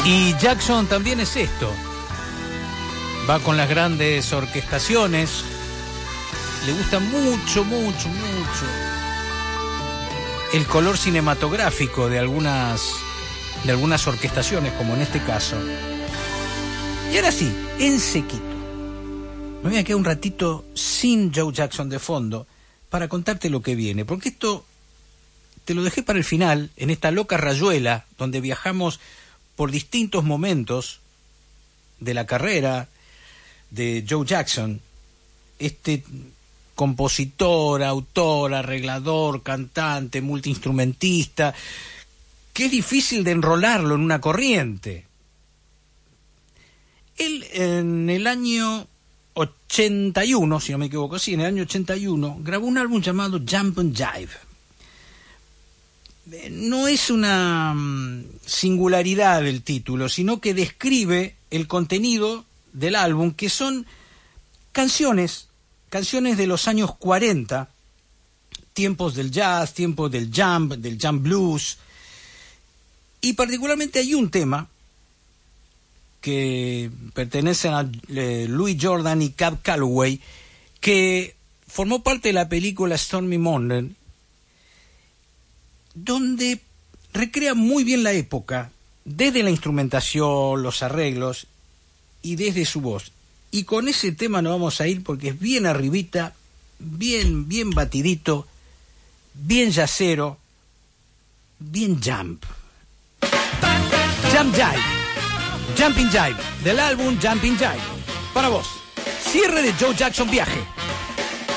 Y Jackson también es esto. Va con las grandes orquestaciones. Le gusta mucho el color cinematográfico de algunas orquestaciones, como en este caso. Y ahora sí, en sequito. Me voy a quedar un ratito sin Joe Jackson de fondo para contarte lo que viene, porque esto te lo dejé para el final, en esta loca rayuela donde viajamos por distintos momentos de la carrera de Joe Jackson, este compositor, autor, arreglador, cantante, multiinstrumentista, que es difícil de enrolarlo en una corriente. Él en el año 81, si no me equivoco, sí, en el año 81, grabó un álbum llamado Jump and Jive. No es una singularidad del título, sino que describe el contenido del álbum, que son canciones de los años 40, tiempos del jazz, tiempos del jump blues, y particularmente hay un tema que pertenecen a Louis Jordan y Cab Calloway, que formó parte de la película Stormy Mountain, donde recrea muy bien la época, desde la instrumentación, los arreglos y desde su voz. Y con ese tema nos vamos a ir porque es bien arribita, bien batidito, bien jazzero, bien jump. Jump Jive, Jumping Jive, del álbum Jumping Jive. Para vos, cierre de Joe Jackson Viaje.